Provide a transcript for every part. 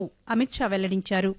అమిత్ షా వెల్లడించారు.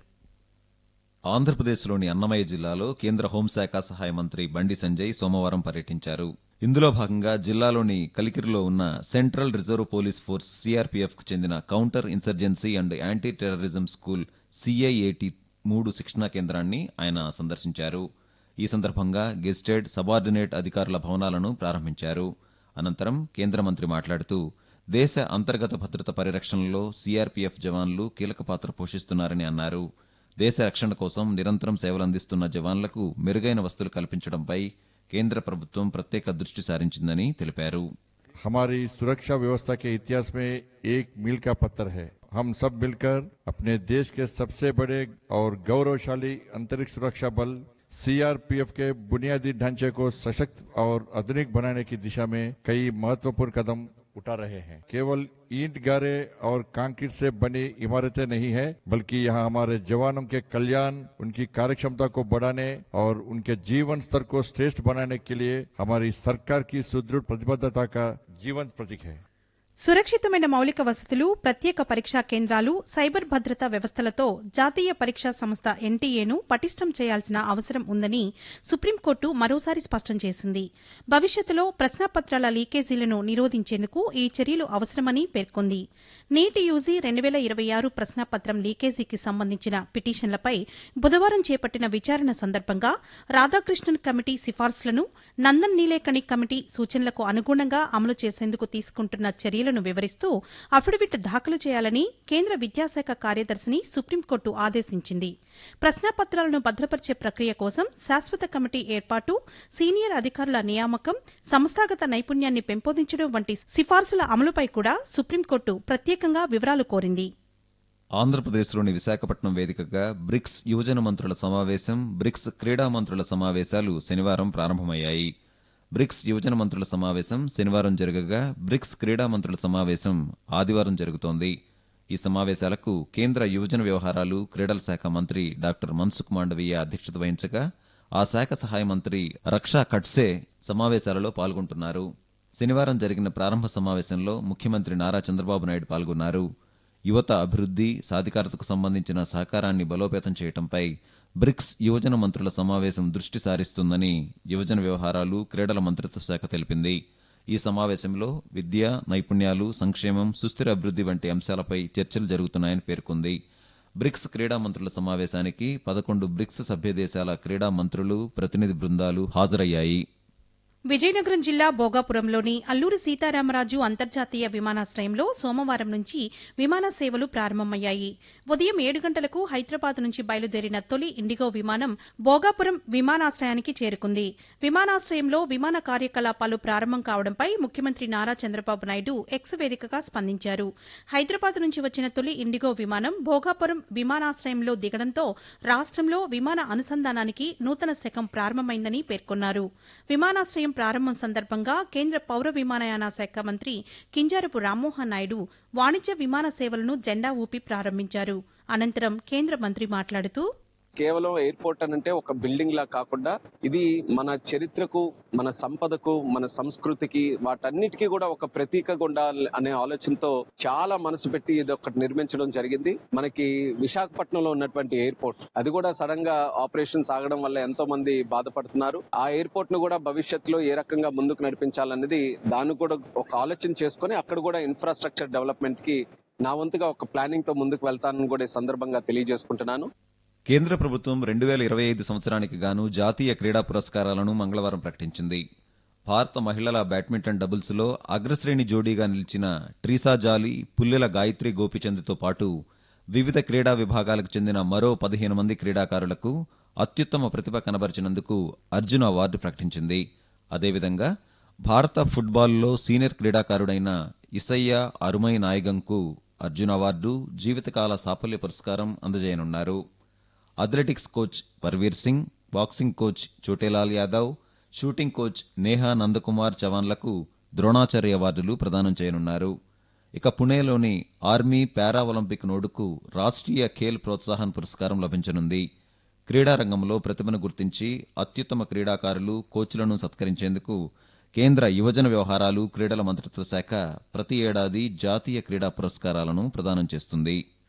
ఆంధ్రప్రదేశ్లోని అన్నమయ్య జిల్లాలో కేంద్ర హోంశాఖ సహాయ మంత్రి బండి సంజయ్ సోమవారం పర్యటించారు. ఇందులో భాగంగా జిల్లాలోని కలికిరిలో ఉన్న సెంట్రల్ రిజర్వ్ పోలీస్ ఫోర్స్ సిఆర్పీఎఫ్కు చెందిన counter insurgency and anti terrorism school సిఐఏటి 3 శిక్షణా కేంద్రాన్ని ఆయన సందర్శించారు. ఈ సందర్భంగా గెజిటెడ్ సబార్డినేట్ అధికారుల భవనాలను ప్రారంభించారు. అనంతరం కేంద్ర మంత్రి మాట్లాడుతూ దేశ అంతర్గత భద్రత పరిరక్షణలో సిఆర్పీఎఫ్ జవాన్లు కీలక పాత్ర పోషిస్తున్నారని అన్నారు. దేశ రక్షణ కోసం నిరంతరం సేవలందిస్తున్న జవాన్లకు మెరుగైన వసతులు కల్పించడంపై కేంద్ర ప్రభుత్వం ప్రత్యేక దృష్టి సారించిందని తెలిపారు. हमारी सुरक्षा व्यवस्था के इतिहास में एक मील का पत्थर है. हम सब मिलकर अपने देश के सबसे बड़े और गौरवशाली अंतरिक्ष सुरक्षा बल सीआरपीएफ के बुनियादी ढांचे को सशक्त और आधुनिक बनाने की दिशा में कई महत्वपूर्ण कदम उठा रहे हैं. केवल ईंट गारे और कंक्रीट से बनी इमारतें नहीं है, बल्कि यहाँ हमारे जवानों के कल्याण, उनकी कार्यक्षमता को बढ़ाने और उनके जीवन स्तर को श्रेष्ठ बनाने के लिए हमारी सरकार की सुदृढ़ प्रतिबद्धता का जीवंत प्रतीक है. సురక్షితమైన మౌలిక వసతులు, ప్రత్యేక పరీక్షా కేంద్రాలు, సైబర్ భద్రతా వ్యవస్థలతో జాతీయ పరీక్షా సంస్థ ఎన్టీఏను పటిష్టం చేయాల్సిన అవసరం ఉందని సుప్రీంకోర్టు మరోసారి స్పష్టం చేసింది. భవిష్యత్తులో ప్రశ్నాపత్రాల లీకేజీలను నిరోధించేందుకు ఈ చర్యలు అవసరమని పేర్కొంది. నీట్ యూజీ 2026 ప్రశ్నాపత్రం లీకేజీకి సంబంధించిన పిటిషన్లపై బుధవారం చేపట్టిన విచారణ సందర్భంగా రాధాకృష్ణన్ కమిటీ సిఫార్సులను, నందన్ నీలేకణి కమిటీ సూచనలకు అనుగుణంగా అమలు చేసేందుకు తీసుకుంటున్న చర్యలను వివరిస్తూ అఫిడవిట్ దాఖలు చేయాలని కేంద్ర విద్యాశాఖ కార్యదర్శిని సుప్రీంకోర్టు ఆదేశించింది. ప్రశ్నాపత్రాలను భద్రపరిచే ప్రక్రియ కోసం శాశ్వత కమిటీ ఏర్పాటు, సీనియర్ అధికారుల నియామకం, సంస్థాగత నైపుణ్యాన్ని పెంపొందించడం వంటి సిఫార్సుల అమలుపై కూడా సుప్రీంకోర్టు ప్రత్యేకంగా వివరాలు కోరింది. ఆంధ్రప్రదేశ్లోని విశాఖపట్నం వేదికగా బ్రిక్స్ యువజన మంత్రుల సమావేశం, బ్రిక్స్ క్రీడా మంత్రుల సమావేశాలు శనివారం ప్రారంభమయ్యాయి. బ్రిక్స్ యువజన మంత్రుల సమావేశం శనివారం జరగగా బ్రిక్స్ క్రీడా మంత్రుల సమావేశం ఆదివారం జరుగుతోంది. ఈ సమావేశాలకు కేంద్ర యువజన వ్యవహారాలు, క్రీడల శాఖ మంత్రి డాక్టర్ మన్సుఖ్ మాండవీయ అధ్యక్షత వహించగా ఆ శాఖ సహాయ మంత్రి రక్షా ఖడ్సే సమావేశాలలో పాల్గొంటున్నారు. శనివారం జరిగిన ప్రారంభ సమావేశంలో ముఖ్యమంత్రి నారా చంద్రబాబు నాయుడు పాల్గొన్నారు. యువత అభివృద్ది, సాధికారతకు సంబంధించిన సహకారాన్ని బలోపేతం చేయడంపై బ్రిక్స్ యువజన మంత్రుల సమావేశం దృష్టి సారిస్తుందని యువజన వ్యవహారాలు, క్రీడల మంత్రిత్వ శాఖ తెలిపింది. ఈ సమావేశంలో విద్య, నైపుణ్యాలు, సంక్షేమం, సుస్థిర అభివృద్ది వంటి అంశాలపై చర్చలు జరుగుతున్నాయని పేర్కొంది. బ్రిక్స్ క్రీడా మంత్రుల సమావేశానికి 11 బ్రిక్స్ సభ్య దేశాల క్రీడా మంత్రులు, ప్రతినిధి బృందాలు హాజరయ్యాయి. విజయనగరం జిల్లా భోగాపురంలోని అల్లూరి సీతారామరాజు అంతర్జాతీయ విమానాశ్రయంలో సోమవారం నుంచి విమాన సేవలు ప్రారంభమయ్యాయి. ఉదయం 7 గంటలకు హైదరాబాద్ నుంచి బయలుదేరిన తొలి ఇండిగో విమానం భోగాపురం విమానాశ్రయానికి చేరుకుంది. విమానాశ్రయంలో విమాన కార్యకలాపాలు ప్రారంభం కావడంపై ముఖ్యమంత్రి నారా చంద్రబాబు నాయుడు ఎక్స్ వేదికగా స్పందించారు. హైదరాబాద్ నుంచి వచ్చిన తొలి ఇండిగో విమానం భోగాపురం విమానాశ్రయంలో దిగడంతో రాష్టంలో విమాన అనుసంధానానికి నూతన శకం ప్రారంభమైందని పేర్కొన్నారు. విమానాశ్రయం ప్రారంభం సందర్భంగా కేంద్ర పౌర విమానయాన శాఖ మంత్రి కింజారపు రామ్మోహన్ నాయుడు వాణిజ్య విమాన సేవలను జెండా ఊపి ప్రారంభించారు. అనంతరం కేంద్ర మంత్రి మాట్లాడుతూ కేవలం ఎయిర్పోర్ట్ అనంటే ఒక బిల్డింగ్ లా కాకుండా ఇది మన చరిత్రకు, మన సంపదకు, మన సంస్కృతికి, వాటన్నిటికీ కూడా ఒక ప్రతీకగా ఉండాలి అనే ఆలోచనతో చాలా మనసు పెట్టి ఇది ఒకటి నిర్మించడం జరిగింది. మనకి విశాఖపట్నంలో ఉన్నటువంటి ఎయిర్పోర్ట్ అది కూడా సడన్ గా ఆపరేషన్ సాగడం వల్ల ఎంతో మంది బాధపడుతున్నారు. ఆ ఎయిర్పోర్ట్ ను కూడా భవిష్యత్తులో ఏ రకంగా ముందుకు నడిపించాలన్నది దాన్ని కూడా ఒక ఆలోచన చేసుకుని అక్కడ కూడా ఇన్ఫ్రాస్ట్రక్చర్ డెవలప్మెంట్ కి నా వంతుగా ఒక ప్లానింగ్ తో ముందుకు వెళ్తానని కూడా ఈ సందర్భంగా తెలియజేసుకుంటున్నాను. కేంద్ర ప్రభుత్వం 2025 సంవత్సరానికి గాను జాతీయ క్రీడా పురస్కారాలను మంగళవారం ప్రకటించింది. భారత మహిళల బ్యాడ్మింటన్ డబుల్స్లో అగ్రశ్రేణి జోడీగా నిలిచిన ట్రీసా జాలీ, పుల్లెల గాయత్రి గోపిచంద్తో పాటు వివిధ క్రీడా విభాగాలకు చెందిన మరో 15 మంది క్రీడాకారులకు అత్యుత్తమ ప్రతిభ కనబరిచినందుకు అర్జున అవార్డు ప్రకటించింది. అదేవిధంగా భారత ఫుట్బాల్లో సీనియర్ క్రీడాకారుడైన ఇసయ్య అరుమై నాయగంకు అర్జున అవార్డు, జీవితకాల సాఫల్య పురస్కారం అందజేయనున్నారు. Athletics coach పర్వీర్ Singh, boxing coach Chhotelal Yadav, shooting coach Neha Nandakumar చవాన్లకు Dronacharya అవార్డులు ప్రదానం చేయనున్నారు. ఇక పుణేలోని ఆర్మీ పారా ఒలింపిక్ నోడుకు రాష్ట్రీయ ఖేల్ ప్రోత్సాహన్ పురస్కారం లభించనుంది. క్రీడారంగంలో ప్రతిభను గుర్తించి అత్యుత్తమ క్రీడాకారులు, కోచ్లను సత్కరించేందుకు కేంద్ర యువజన వ్యవహారాలు, క్రీడల మంత్రిత్వ శాఖ ప్రతి ఏడాది జాతీయ క్రీడా పురస్కారాలను ప్రదానం చేస్తుంది.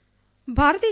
భారతీయ